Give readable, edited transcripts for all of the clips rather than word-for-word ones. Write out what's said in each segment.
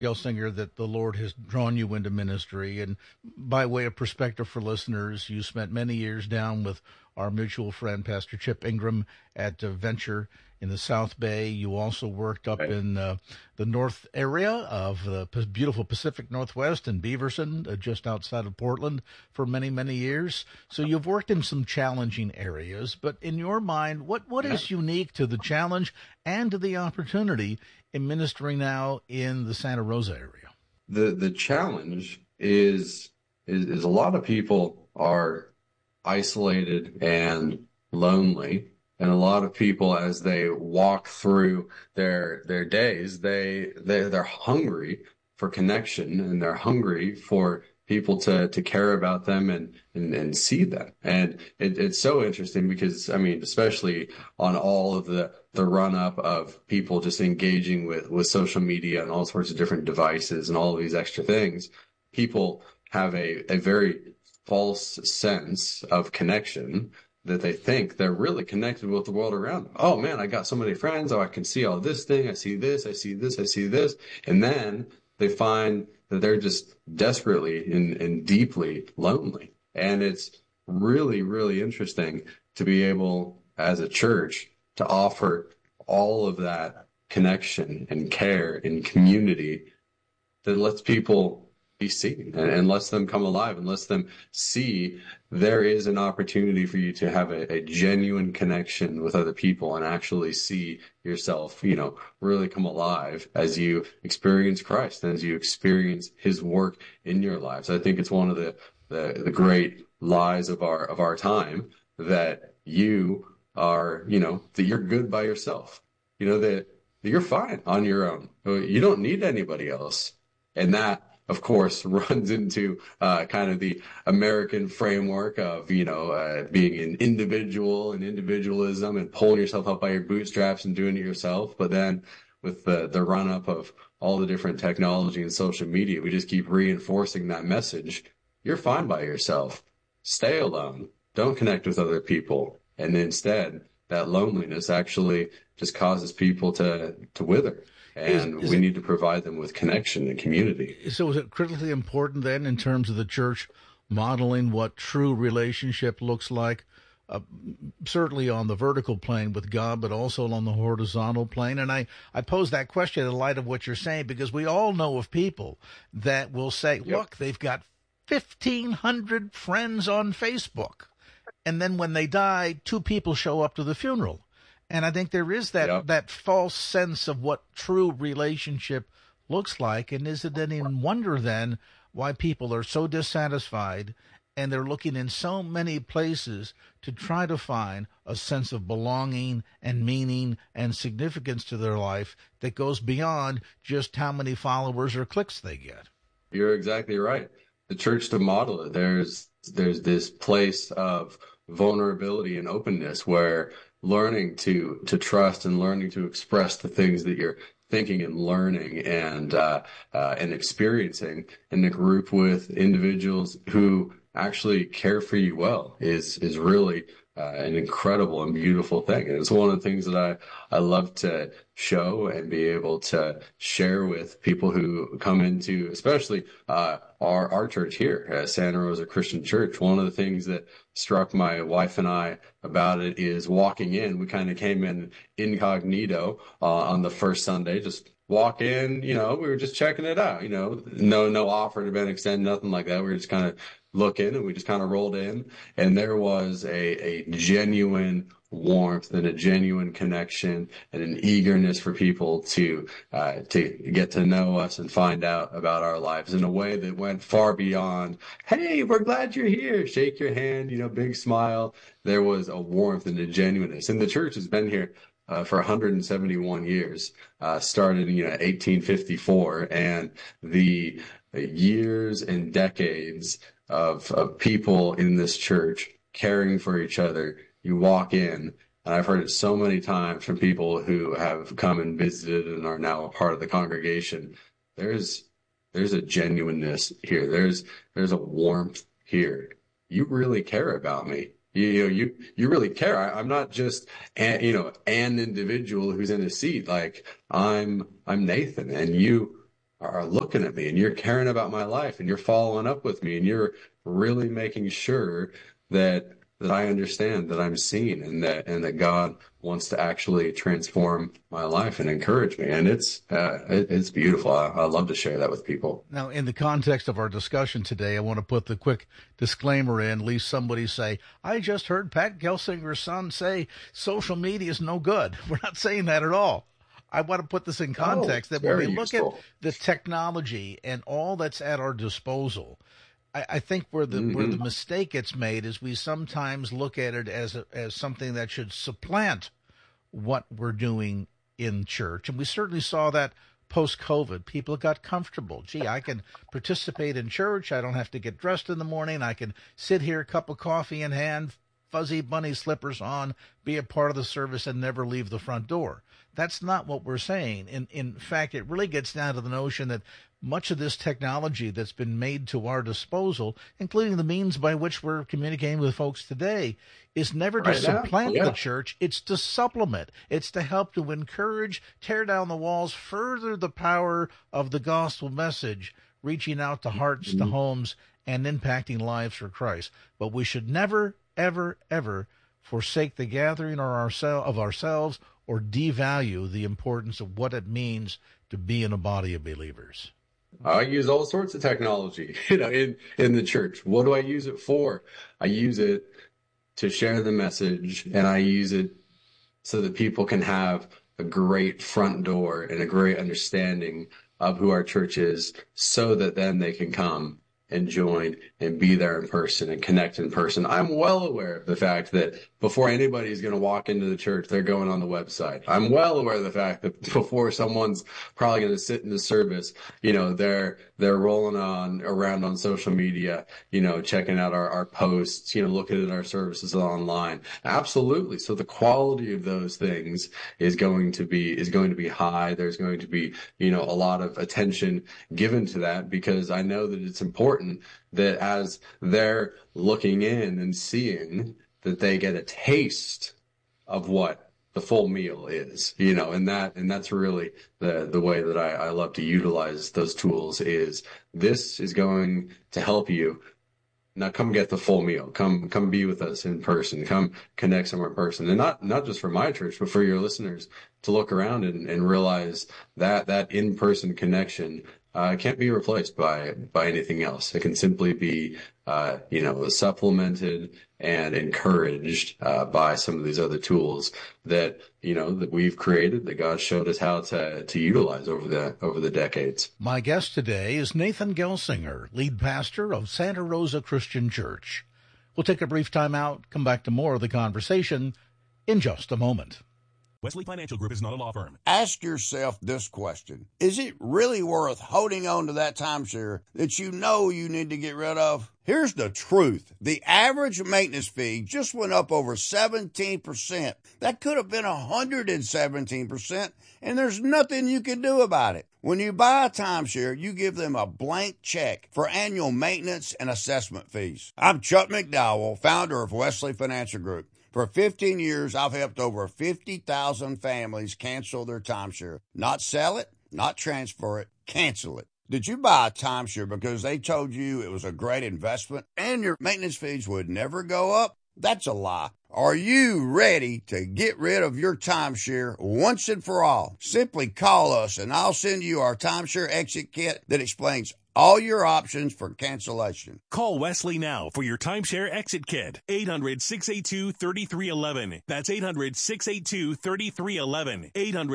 Gelsinger, that the Lord has drawn you into ministry. And by way of perspective for listeners, you spent many years down with our mutual friend, Pastor Chip Ingram, at Venture in the South Bay. You also worked up Right. in the north area of the beautiful Pacific Northwest in Beaverton, just outside of Portland, for many, many years. So you've worked in some challenging areas. But in your mind, what Yeah. is unique to the challenge and to the opportunity in ministering now in the Santa Rosa area? The challenge is a lot of people are isolated and lonely. And a lot of people, as they walk through their days, they're hungry for connection, and they're hungry for people to care about them and see them. And it's so interesting because, I mean, especially on all of the run up of people just engaging with social media and all sorts of different devices and all of these extra things, people have a very false sense of connection, that they think they're really connected with the world around them. Oh man, I got so many friends. Oh, I can see all this thing. I see this, I see this, I see this. And then they find that they're just desperately and deeply lonely. And it's really, really interesting to be able, as a church, to offer all of that connection and care and community that lets people be seen and lets them come alive and lets them see there is an opportunity for you to have a genuine connection with other people and actually see yourself, really come alive as you experience Christ and as you experience his work in your lives. I think it's one of the great lies of our time that you are, that you're good by yourself, that you're fine on your own. You don't need anybody else. And that, of course, runs into kind of the American framework of, being an individual and individualism and pulling yourself up by your bootstraps and doing it yourself. But then with the run up of all the different technology and social media, we just keep reinforcing that message. You're fine by yourself. Stay alone. Don't connect with other people. And instead, that loneliness actually just causes people to wither. And we need to provide them with connection and community. So is it critically important then in terms of the church modeling what true relationship looks like, certainly on the vertical plane with God, but also on the horizontal plane? And I pose that question in light of what you're saying, because we all know of people that will say, look, they've got 1,500 friends on Facebook. And then when they die, 2 people show up to the funeral. And I think there is that false sense of what true relationship looks like. And is it any wonder then why people are so dissatisfied and they're looking in so many places to try to find a sense of belonging and meaning and significance to their life that goes beyond just how many followers or clicks they get? You're exactly right. The church, to model it, there's this place of vulnerability and openness where learning to trust and learning to express the things that you're thinking and learning and experiencing in a group with individuals who actually care for you well is really an incredible and beautiful thing. And it's one of the things that I love to show and be able to share with people who come into, especially our church here at Santa Rosa Christian Church. One of the things that struck my wife and I about it is walking in. We kind of came in incognito on the first Sunday, just walk in, we were just checking it out, no offer to been extended, nothing like that. We were just kind of looking, and we just kind of rolled in, and there was a genuine warmth and a genuine connection and an eagerness for people to get to know us and find out about our lives in a way that went far beyond, hey, we're glad you're here, shake your hand, big smile. There was a warmth and a genuineness. And the church has been here for 171 years, started in 1854, and the years and decades of people in this church caring for each other. You walk in, and I've heard it so many times from people who have come and visited and are now a part of the congregation. There's a genuineness here. There's a warmth here. You really care about me. You really care. I'm not just an individual who's in a seat. Like I'm Nathan, and you are looking at me, and you're caring about my life, and you're following up with me, and you're really making sure that I understand, that I'm seen, and that God wants to actually transform my life and encourage me. And it's beautiful. I love to share that with people. Now, in the context of our discussion today, I want to put the quick disclaimer in, lest somebody say, I just heard Pat Gelsinger's son say social media is no good. We're not saying that at all. I want to put this in context that when we look at the technology and all that's at our disposal, I think where the mistake gets made is we sometimes look at it as something that should supplant what we're doing in church. And we certainly saw that post-COVID. People got comfortable. Gee, I can participate in church. I don't have to get dressed in the morning. I can sit here, cup of coffee in hand, fuzzy bunny slippers on, be a part of the service, and never leave the front door. That's not what we're saying. In fact, it really gets down to the notion that much of this technology that's been made to our disposal, including the means by which we're communicating with folks today, is never to supplant the church. It's to supplement. It's to help to encourage, tear down the walls, further the power of the gospel message, reaching out to hearts, to homes, and impacting lives for Christ. But we should never, ever, ever forsake the gathering of ourselves or devalue the importance of what it means to be in a body of believers. I use all sorts of technology, in the church. What do I use it for? I use it to share the message, and I use it so that people can have a great front door and a great understanding of who our church is, so that then they can come and join and be there in person and connect in person. I'm well aware of the fact that before anybody's going to walk into the church, they're going on the website. I'm well aware of the fact that before someone's probably going to sit in the service, they're rolling around on social media, checking out our posts, looking at our services online. Absolutely. So the quality of those things is going to be high. There's going to be, a lot of attention given to that, because I know that it's important that as they're looking in and seeing, that they get a taste of what the full meal is, and that's really the way that I love to utilize those tools. Is this is going to help you. Now come get the full meal. Come be with us in person. Come connect somewhere in person. And not just for my church, but for your listeners to look around and realize that in-person connection can't be replaced by anything else. It can simply be, supplemented and encouraged by some of these other tools that we've created, that God showed us how to utilize over the decades. My guest today is Nathan Gelsinger, lead pastor of Santa Rosa Christian Church. We'll take a brief time out, come back to more of the conversation in just a moment. Wesley Financial Group is not a law firm. Ask yourself this question. Is it really worth holding on to that timeshare that you need to get rid of? Here's the truth. The average maintenance fee just went up over 17%. That could have been 117%, and there's nothing you can do about it. When you buy a timeshare, you give them a blank check for annual maintenance and assessment fees. I'm Chuck McDowell, founder of Wesley Financial Group. For 15 years, I've helped over 50,000 families cancel their timeshare. Not sell it, not transfer it, cancel it. Did you buy a timeshare because they told you it was a great investment and your maintenance fees would never go up? That's a lie. Are you ready to get rid of your timeshare once and for all? Simply call us and I'll send you our timeshare exit kit that explains all your options for cancellation. Call Wesley now for your timeshare exit kit. 800-682-3311. That's 800-682-3311.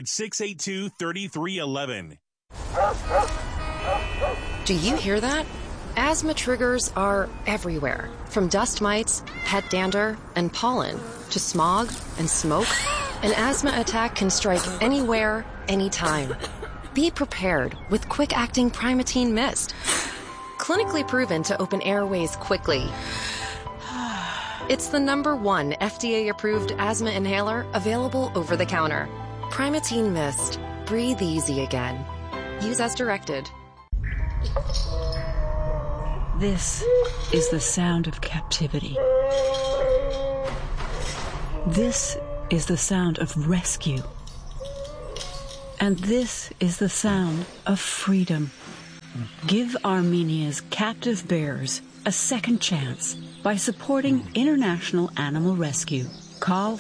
800-682-3311. Do you hear that? Asthma triggers are everywhere, from dust mites, pet dander, and pollen, to smog and smoke. An asthma attack can strike anywhere, anytime. Be prepared with quick-acting Primatene Mist. Clinically proven to open airways quickly. It's the #1 FDA-approved asthma inhaler available over the counter. Primatene Mist. Breathe easy again. Use as directed. This is the sound of captivity. This is the sound of rescue. And this is the sound of freedom. Give Armenia's captive bears a second chance by supporting International Animal Rescue. Call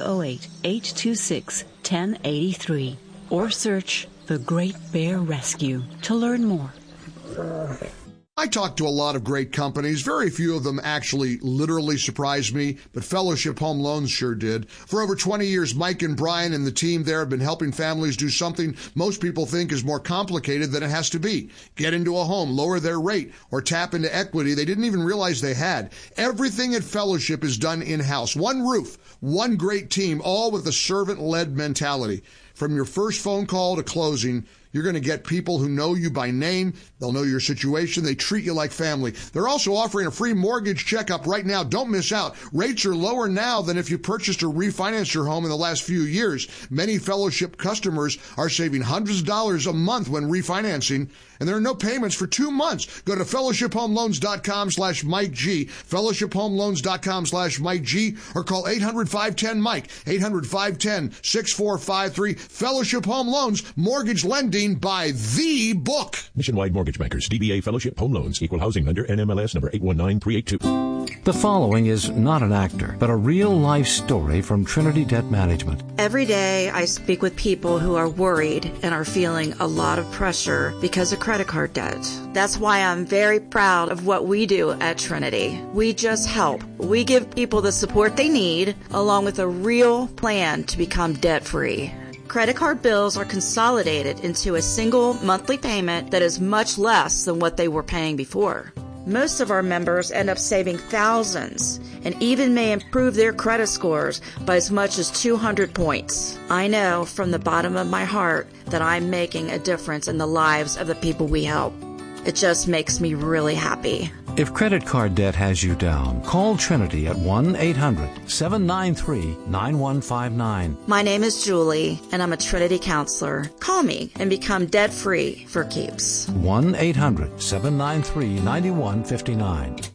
508-826-1083 or search The Great Bear Rescue to learn more. I talked to a lot of great companies. Very few of them actually literally surprised me, but Fellowship Home Loans sure did. For over 20 years, Mike and Brian and the team there have been helping families do something most people think is more complicated than it has to be. Get into a home, lower their rate, or tap into equity they didn't even realize they had. Everything at Fellowship is done in-house. One roof, one great team, all with a servant-led mentality. From your first phone call to closing, you're going to get people who know you by name. They'll know your situation. They treat you like family. They're also offering a free mortgage checkup right now. Don't miss out. Rates are lower now than if you purchased or refinanced your home in the last few years. Many Fellowship customers are saving hundreds of dollars a month when refinancing, and there are no payments for 2 months. Go to fellowshiphomeloans.com/Mike G, fellowshiphomeloans.com/Mike G, or call 800-510-MIKE, 800-510-6453. Fellowship Home Loans, mortgage lending by the book. Nationwide Mortgage Bankers, DBA Fellowship Home Loans, Equal Housing Lender, NMLS number 819382. The following is not an actor, but a real-life story from Trinity Debt Management. Every day I speak with people who are worried and are feeling a lot of pressure because of credit card debt. That's why I'm very proud of what we do at Trinity. We just help. We give people the support they need, along with a real plan to become debt-free. Credit card bills are consolidated into a single monthly payment that is much less than what they were paying before. Most of our members end up saving thousands and even may improve their credit scores by as much as 200 points. I know from the bottom of my heart that I'm making a difference in the lives of the people we help. It just makes me really happy. If credit card debt has you down, call Trinity at 1-800-793-9159. My name is Julie, and I'm a Trinity counselor. Call me and become debt-free for keeps. 1-800-793-9159.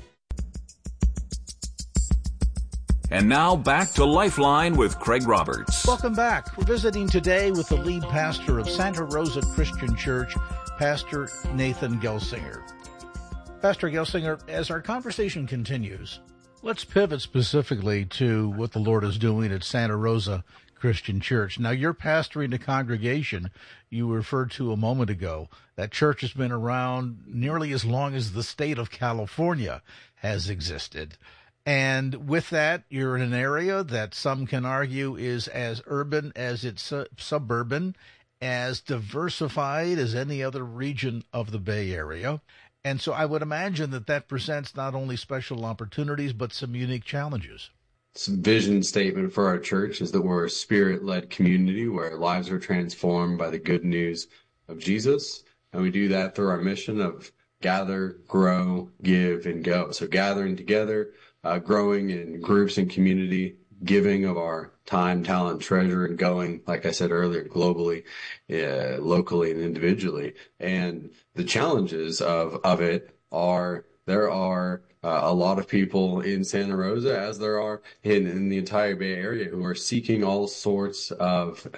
And now back to Lifeline with Craig Roberts. Welcome back. We're visiting today with the lead pastor of Santa Rosa Christian Church, Pastor Nathan Gelsinger. Pastor Gelsinger, as our conversation continues, let's pivot specifically to what the Lord is doing at Santa Rosa Christian Church. Now, you're pastoring a congregation you referred to a moment ago. That church has been around nearly as long as the state of California has existed. And with that, you're in an area that some can argue is as urban as it's suburban, as diversified as any other region of the Bay Area. And so I would imagine that that presents not only special opportunities, but some unique challenges. Some vision statement for our church is that we're a spirit-led community where lives are transformed by the good news of Jesus. And we do that through our mission of gather, grow, give, and go. So gathering together, growing in groups and community, giving of our time, talent, treasure, and going, like I said earlier, globally, locally, and individually. And the challenges of it are, there are a lot of people in Santa Rosa, as there are in the entire Bay Area, who are seeking all sorts of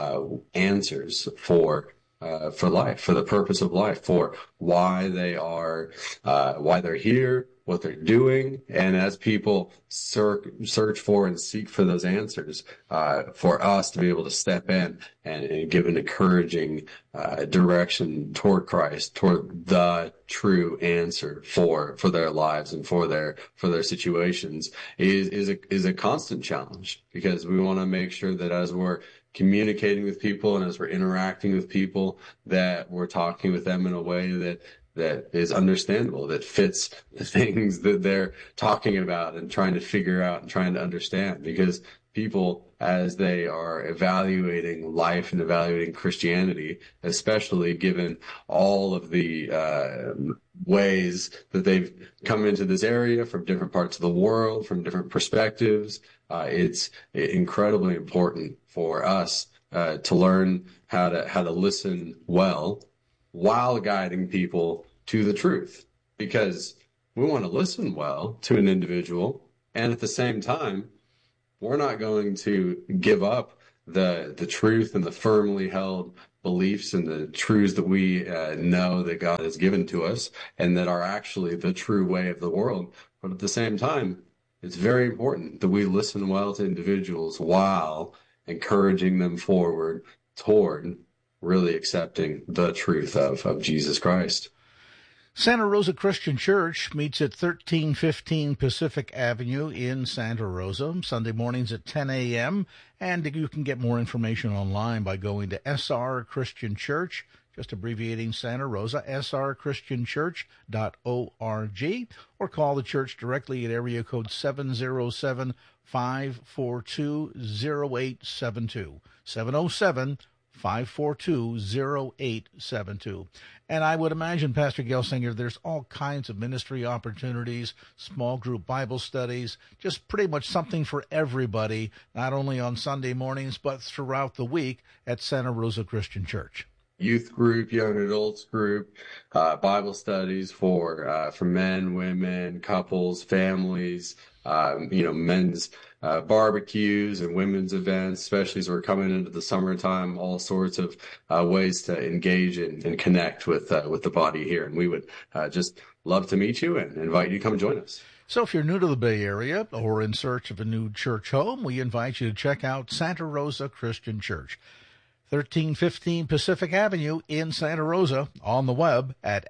answers for life, for the purpose of life, for why they are, why they're here, what they're doing. And as people search for and seek for those answers, for us to be able to step in and give an encouraging direction toward Christ, toward the true answer for their lives and for their situations is a constant challenge, because we want to make sure that as we're communicating with people and as we're interacting with people, that we're talking with them in a way that is understandable, that fits the things that they're talking about and trying to figure out and trying to understand. Because people, as they are evaluating life and evaluating Christianity, especially given all of the ways that they've come into this area from different parts of the world, from different perspectives, it's incredibly important for us to learn how to listen well while guiding people to the truth, because we want to listen well to an individual, and at the same time, we're not going to give up the truth and the firmly held beliefs and the truths that we know that God has given to us and that are actually the true way of the world. But at the same time, it's very important that we listen well to individuals while encouraging them forward toward really accepting the truth of Jesus Christ. Santa Rosa Christian Church meets at 1315 Pacific Avenue in Santa Rosa, Sunday mornings at 10 a.m., and you can get more information online by going to SR Christian Church, just abbreviating Santa Rosa, srchristianchurch.org, or call the church directly at area code 707-542-0872, 707-542-0872. And I would imagine, Pastor Gelsinger, there's all kinds of ministry opportunities, small group Bible studies, just pretty much something for everybody, not only on Sunday mornings, but throughout the week at Santa Rosa Christian Church. Youth group, young adults group, Bible studies for men, women, couples, families, men's barbecues and women's events, especially as we're coming into the summertime, all sorts of ways to engage and connect with the body here. And we would just love to meet you and invite you to come join us. So if you're new to the Bay Area or in search of a new church home, we invite you to check out Santa Rosa Christian Church, 1315 Pacific Avenue in Santa Rosa, on the web at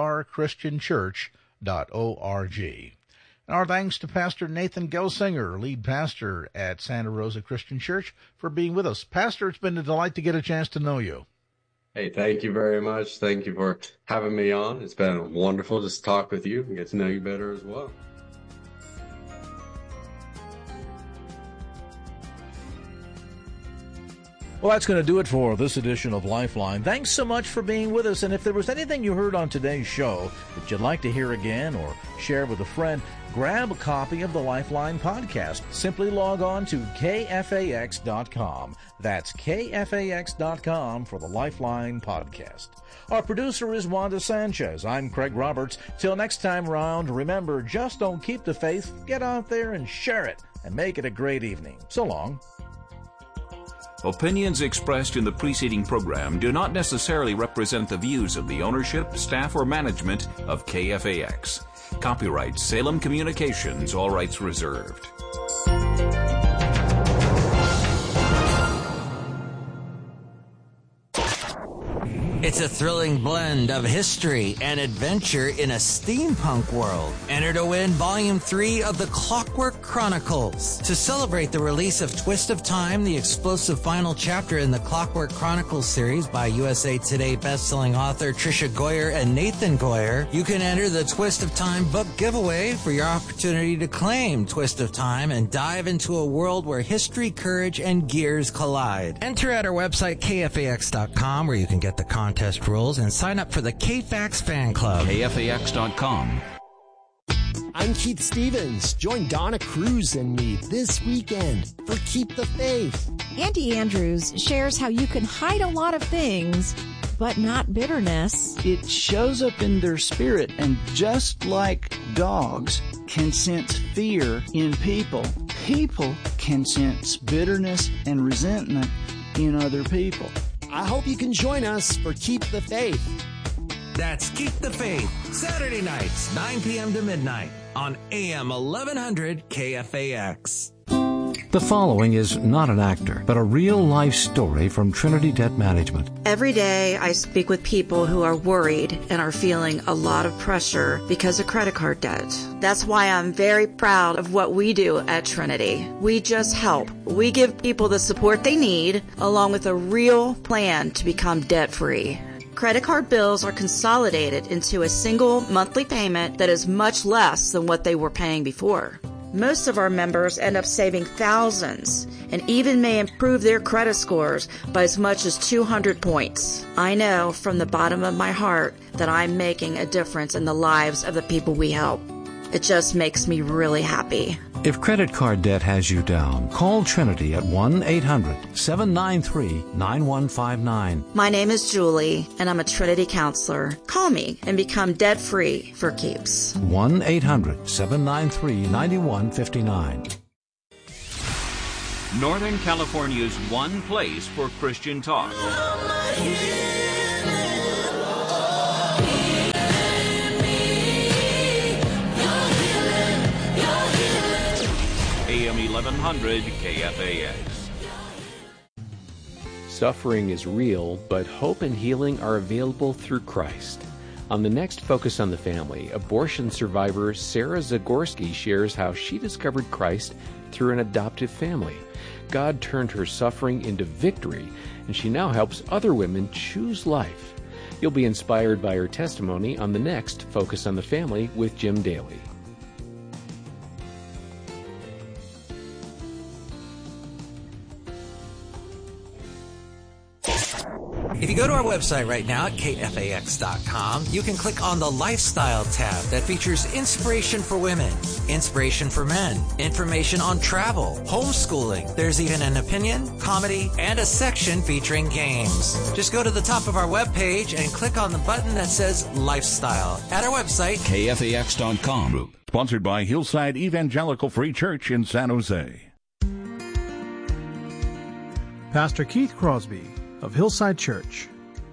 srchristianchurch.org. Our thanks to Pastor Nathan Gelsinger, lead pastor at Santa Rosa Christian Church, for being with us. Pastor, it's been a delight to get a chance to know you. Hey, thank you very much. Thank you for having me on. It's been wonderful just to talk with you and get to know you better as well. Well, that's going to do it for this edition of Lifeline. Thanks so much for being with us. And if there was anything you heard on today's show that you'd like to hear again or share with a friend, grab a copy of the Lifeline podcast. Simply log on to kfax.com. That's kfax.com for the Lifeline podcast. Our producer is Wanda Sanchez. I'm Craig Roberts. Till next time round, remember, just don't keep the faith. Get out there and share it and make it a great evening. So long. Opinions expressed in the preceding program do not necessarily represent the views of the ownership, staff, or management of KFAX. Copyright Salem Communications, all rights reserved. It's a thrilling blend of history and adventure in a steampunk world. Enter to win Volume 3 of The Clockwork Chronicles. To celebrate the release of Twist of Time, the explosive final chapter in the Clockwork Chronicles series by USA Today bestselling author Tricia Goyer and Nathan Goyer, you can enter the Twist of Time book giveaway for your opportunity to claim Twist of Time and dive into a world where history, courage, and gears collide. Enter at our website, kfax.com, where you can get the contest rules and sign up for the KFAX fan club. KFAX.com. I'm Keith Stevens. Join Donna Cruz and me this weekend for Keep the Faith. Andy Andrews shares how you can hide a lot of things, but not bitterness. It shows up in their spirit, and just like dogs can sense fear in people, people can sense bitterness and resentment in other people. I hope you can join us for Keep the Faith. That's Keep the Faith, Saturday nights, 9 p.m. to midnight on AM 1100 KFAX. The following is not an actor, but a real-life story from Trinity Debt Management. Every day I speak with people who are worried and are feeling a lot of pressure because of credit card debt. That's why I'm very proud of what we do at Trinity. We just help. We give people the support they need, along with a real plan to become debt-free. Credit card bills are consolidated into a single monthly payment that is much less than what they were paying before. Most of our members end up saving thousands and even may improve their credit scores by as much as 200 points. I know from the bottom of my heart that I'm making a difference in the lives of the people we help. It just makes me really happy. If credit card debt has you down, call Trinity at 1-800-793-9159. My name is Julie, and I'm a Trinity counselor. Call me and become debt-free for keeps. 1-800-793-9159. Northern California's one place for Christian talk. AM 1100 KFAX. Suffering is real, but hope and healing are available through Christ. On the next Focus on the Family, abortion survivor Sarah Zagorski shares how she discovered Christ through an adoptive family. God turned her suffering into victory, and she now helps other women choose life. You'll be inspired by her testimony on the next Focus on the Family with Jim Daly. If you go to our website right now at kfax.com, you can click on the Lifestyle tab that features inspiration for women, inspiration for men, information on travel, homeschooling. There's even an opinion, comedy, and a section featuring games. Just go to the top of our webpage and click on the button that says Lifestyle at our website, kfax.com. Sponsored by Hillside Evangelical Free Church in San Jose. Pastor Keith Crosby of Hillside Church.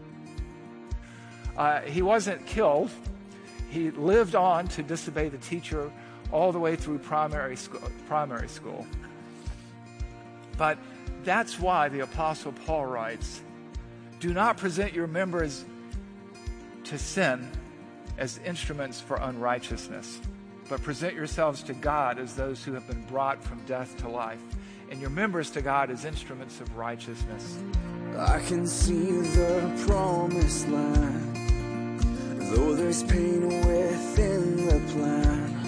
He wasn't killed. He lived on to disobey the teacher all the way through primary school. But that's why the Apostle Paul writes, "Do not present your members to sin as instruments for unrighteousness, but present yourselves to God as those who have been brought from death to life, and your members to God as instruments of righteousness." I can see the promised land, though there's pain within the plan.